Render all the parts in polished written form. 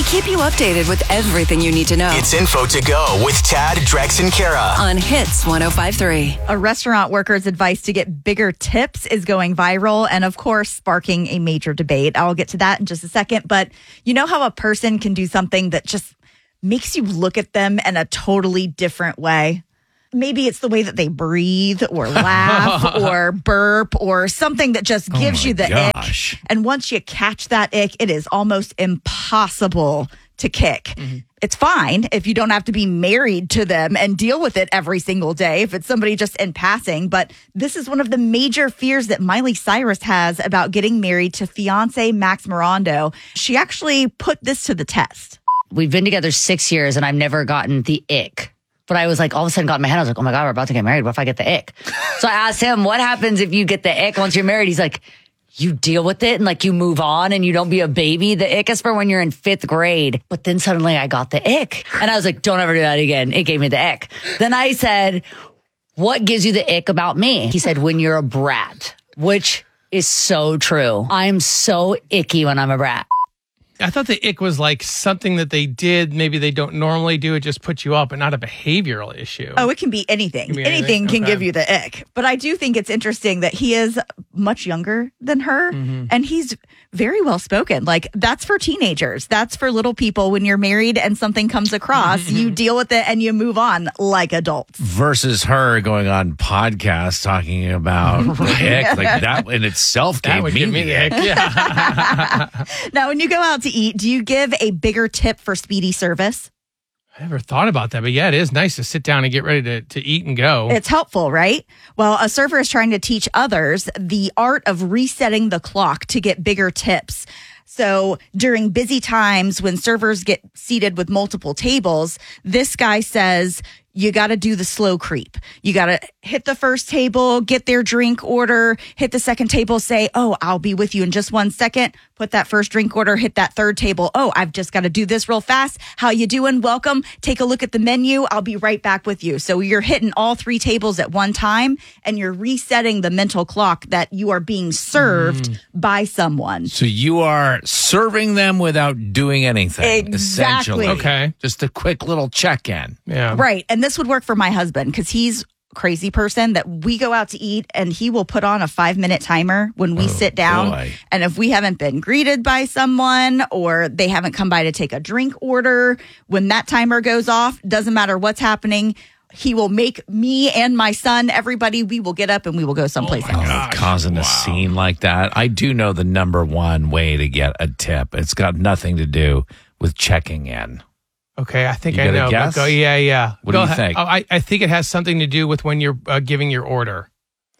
keep you updated with everything you need to know. It's Info to Go with Tad, Drex, and Kara on Hits 105.3. A restaurant worker's advice to get bigger tips is going viral and, of course, sparking a major debate. I'll get to that in just a second. But you know how a person can do something that just makes you look at them in a totally different way? Maybe it's the way that they breathe or laugh or burp or something that just gives you the ick. And once you catch that ick, it is almost impossible to kick. Mm-hmm. It's fine if you don't have to be married to them and deal with it every single day, if it's somebody just in passing. But this is one of the major fears that Miley Cyrus has about getting married to fiance Max Mirando. She actually put this to the test. We've been together 6 years and I've never gotten the ick. But I was like, all of a sudden got in my head. I was like, oh my God, we're about to get married. What if I get the ick? So I asked him, what happens if you get the ick once you're married? He's like, you deal with it and like you move on and you don't be a baby. The ick is for when you're in 5th grade. But then suddenly I got the ick. And I was like, don't ever do that again. It gave me the ick. Then I said, what gives you the ick about me? He said, when you're a brat, which is so true. I'm so icky when I'm a brat. I thought the ick was like something that they did. Maybe they don't normally do. It just puts you up, but not a behavioral issue. Oh, it can be anything. Anything can give you the ick. But I do think it's interesting that he is much younger than her, and he's very well spoken. Like, that's for teenagers. That's for little people. When you're married and something comes across, you deal with it and you move on like adults. Versus her going on podcasts talking about the ick. Like, that in itself gave me the ick. Yeah. Now, when you go out to eat, do you give a bigger tip for speedy service? I never thought about that, but yeah, it is nice to sit down and get ready to eat and go. It's helpful, right? Well, a server is trying to teach others the art of resetting the clock to get bigger tips. So during busy times when servers get seated with multiple tables, this guy says, you got to do the slow creep. You got to hit the first table, get their drink order, hit the second table, say, oh, I'll be with you in just 1 second. Put that first drink order, hit that third table. Oh, I've just got to do this real fast. How you doing? Welcome. Take a look at the menu. I'll be right back with you. So you're hitting all 3 tables at one time and you're resetting the mental clock that you are being served by someone. So you are serving them without doing anything. Exactly. Essentially. Okay. Just a quick little check-in. Yeah. Right. And this would work for my husband because he's crazy person that we go out to eat and he will put on a 5-minute timer when we sit down. Boy. And if we haven't been greeted by someone or they haven't come by to take a drink order, when that timer goes off, doesn't matter what's happening, he will make me and my son, everybody, we will get up and we will go someplace else. Causing a scene like that. I do know the number one way to get a tip. It's got nothing to do with checking in. Okay, I think You I got a know. guess? But yeah. What do you think? Oh, I think it has something to do with when you're giving your order.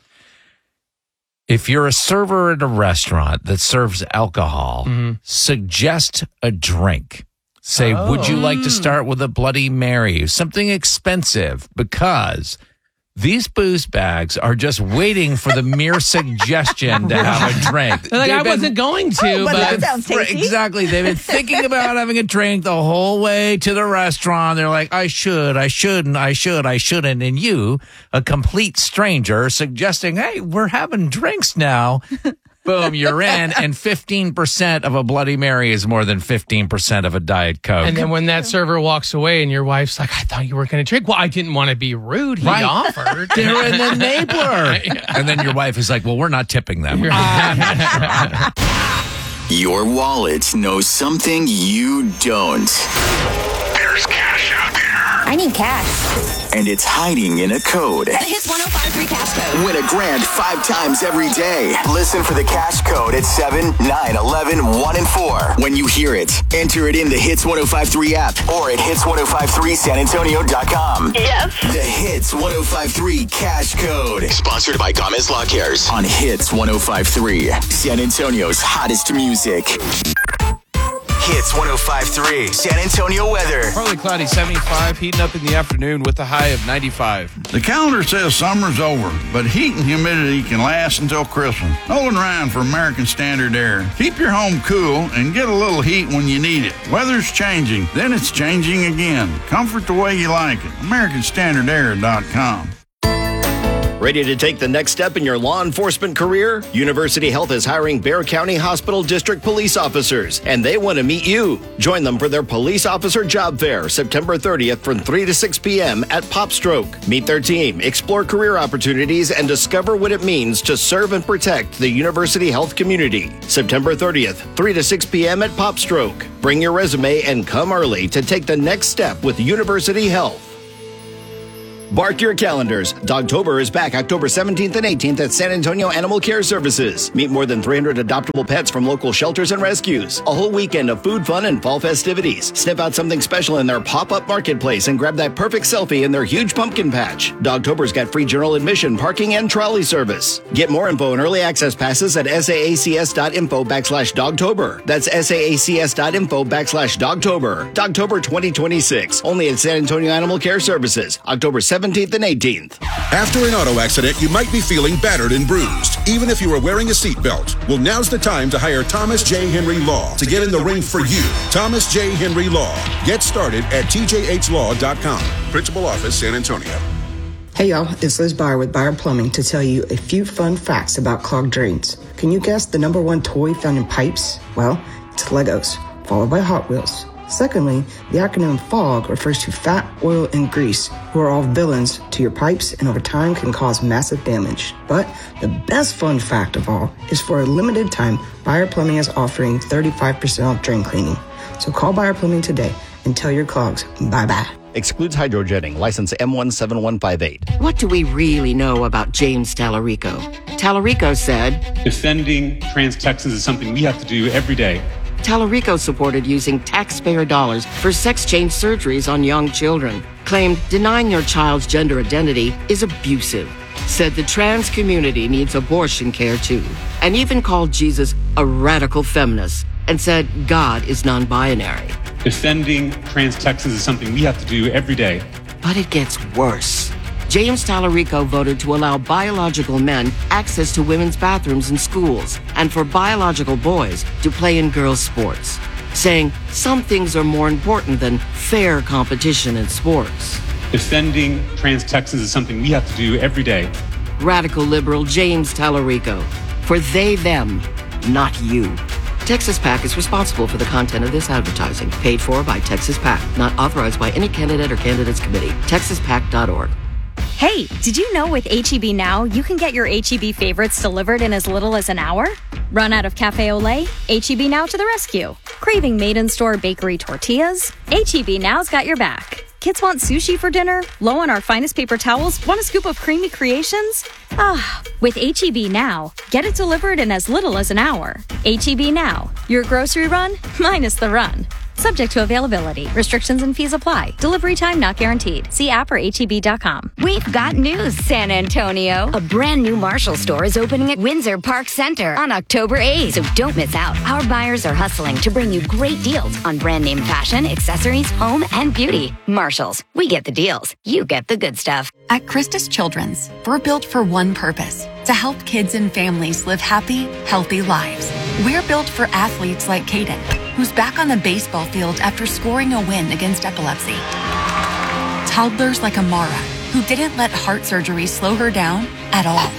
If you're a server at a restaurant that serves alcohol, suggest a drink. Say, would you like to start with a Bloody Mary? Something expensive, because these booze bags are just waiting for the mere suggestion to have a drink. They're like, I wasn't going to, but but that sounds tasty. Exactly. They've been thinking about having a drink the whole way to the restaurant. They're like, I shouldn't. And you, a complete stranger, suggesting, hey, we're having drinks now. Boom, you're in. And 15% of a Bloody Mary is more than 15% of a Diet Coke. And then when that server walks away and your wife's like, I thought you were going to drink. Well, I didn't want to be rude. He offered. They're an enabler. And then your wife is like, well, we're not tipping them. Your wallet knows something you don't. There's cash out there. I need cash. And it's hiding in a code. The Hits 105.3 cash code. Win a grand 5 times every day. Listen for the cash code at 7, 9, 11, 1, and 4. When you hear it, enter it in the Hits 105.3 app or at hits1053sanantonio.com. Yes. The Hits 105.3 cash code. Sponsored by Gomez Lawn Cares on Hits 105.3. San Antonio's hottest music. Hits 105.3 San Antonio weather. Partly cloudy, 75, heating up in the afternoon with a high of 95. The calendar says summer's over, but heat and humidity can last until Christmas. Nolan Ryan for American Standard Air. Keep your home cool and get a little heat when you need it. Weather's changing, then it's changing again. Comfort the way you like it. AmericanStandardAir.com. Ready to take the next step in your law enforcement career? University Health is hiring Bexar County Hospital District police officers, and they want to meet you. Join them for their police officer job fair, September 30th from 3 to 6 p.m. at Popstroke. Meet their team, explore career opportunities, and discover what it means to serve and protect the University Health community. September 30th, 3 to 6 p.m. at Popstroke. Bring your resume and come early to take the next step with University Health. Mark your calendars. Dogtober is back October 17th and 18th at San Antonio Animal Care Services. Meet more than 300 adoptable pets from local shelters and rescues. A whole weekend of food, fun, and fall festivities. Sniff out something special in their pop-up marketplace and grab that perfect selfie in their huge pumpkin patch. Dogtober's got free general admission, parking, and trolley service. Get more info and early access passes at saacs.info/Dogtober. That's saacs.info/Dogtober. Dogtober 2026. Only at San Antonio Animal Care Services. October 17th and 18th. After an auto accident, you might be feeling battered and bruised, even if you are wearing a seatbelt. Well, now's the time to hire Thomas J. Henry Law to get in the ring for you. Thomas J. Henry Law. Get started at tjhlaw.com. Principal Office, San Antonio. Hey y'all, it's Liz Byer with Byer Plumbing to tell you a few fun facts about clogged drains. Can you guess the number one toy found in pipes? Well, it's Legos, followed by Hot Wheels. Secondly, the acronym FOG refers to fat, oil, and grease, who are all villains to your pipes and over time can cause massive damage. But the best fun fact of all is for a limited time, Byer Plumbing is offering 35% off drain cleaning. So call Byer Plumbing today and tell your clogs bye-bye. Excludes hydrojetting. License M17158. What do we really know about James Tallarico? Tallarico said, defending trans Texans is something we have to do every day. Tallarico supported using taxpayer dollars for sex change surgeries on young children. Claimed denying your child's gender identity is abusive. Said the trans community needs abortion care too. And even called Jesus a radical feminist. And said God is non-binary. Defending trans Texans is something we have to do every day. But it gets worse. James Tallarico voted to allow biological men access to women's bathrooms in schools and for biological boys to play in girls' sports, saying some things are more important than fair competition in sports. Defending trans Texans is something we have to do every day. Radical liberal James Tallarico. For they, them, not you. Texas PAC is responsible for the content of this advertising. Paid for by Texas PAC. Not authorized by any candidate or candidates committee. TexasPAC.org. Hey, did you know with H-E-B Now, you can get your H-E-B favorites delivered in as little as an hour? Run out of Cafe Olay? H-E-B Now to the rescue. Craving made-in-store bakery tortillas? H-E-B Now's got your back. Kids want sushi for dinner? Low on our finest paper towels? Want a scoop of creamy creations? With H-E-B Now, get it delivered in as little as an hour. H-E-B Now, your grocery run minus the run. Subject to availability. Restrictions and fees apply. Delivery time not guaranteed. See app or HEB.com. We've got news, San Antonio. A brand new Marshall store is opening at Windsor Park Center on October 8th. So don't miss out. Our buyers are hustling to bring you great deals on brand name fashion, accessories, home, and beauty. Marshalls. We get the deals. You get the good stuff. At Christus Children's, we're built for one purpose: to help kids and families live happy, healthy lives. We're built for athletes like Caden, who's back on the baseball field after scoring a win against epilepsy. Toddlers like Amara, who didn't let heart surgery slow her down at all.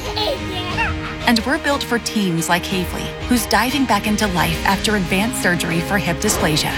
And we're built for teens like Havely, who's diving back into life after advanced surgery for hip dysplasia.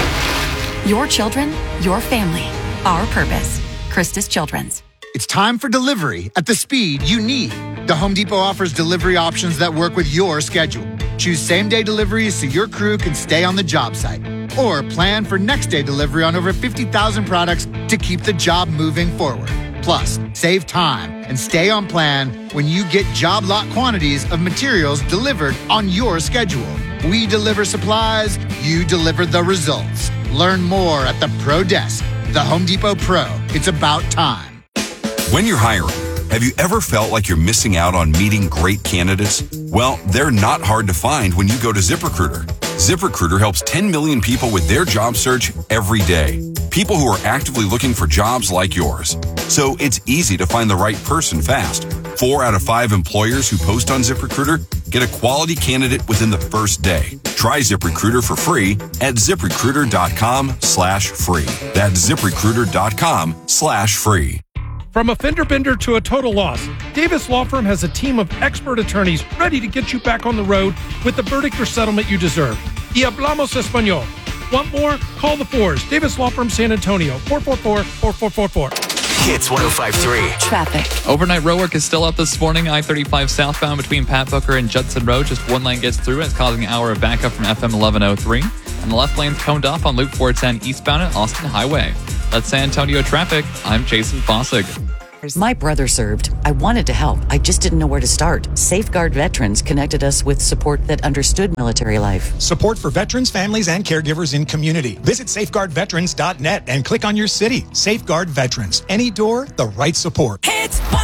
Your children, your family, our purpose. Christus Children's. It's time for delivery at the speed you need. The Home Depot offers delivery options that work with your schedule. Choose same-day deliveries so your crew can stay on the job site. Or plan for next-day delivery on over 50,000 products to keep the job moving forward. Plus, save time and stay on plan when you get job lot quantities of materials delivered on your schedule. We deliver supplies, you deliver the results. Learn more at the Pro Desk. The Home Depot Pro. It's about time. When you're hiring, have you ever felt like you're missing out on meeting great candidates? Well, they're not hard to find when you go to ZipRecruiter. ZipRecruiter helps 10 million people with their job search every day. People who are actively looking for jobs like yours. So it's easy to find the right person fast. 4 out of 5 employers who post on ZipRecruiter get a quality candidate within the first day. Try ZipRecruiter for free at ZipRecruiter.com/free. That's ZipRecruiter.com/free. From a fender bender to a total loss, Davis Law Firm has a team of expert attorneys ready to get you back on the road with the verdict or settlement you deserve. Y hablamos español. Want more? Call the fours. Davis Law Firm San Antonio, 444-4444. Hits 105.3. Traffic. Overnight road work is still up this morning. I-35 southbound between Pat Booker and Judson Road. Just one lane gets through. It's causing an hour of backup from FM 1103. And the left lane's coned off on Loop 410 eastbound at Austin Highway. That's San Antonio traffic. I'm Jason Fossig. My brother served. I wanted to help. I just didn't know where to start. Safeguard Veterans connected us with support that understood military life. Support for veterans, families, and caregivers in community. Visit safeguardveterans.net and click on your city. Safeguard Veterans. Any door, the right support. Hits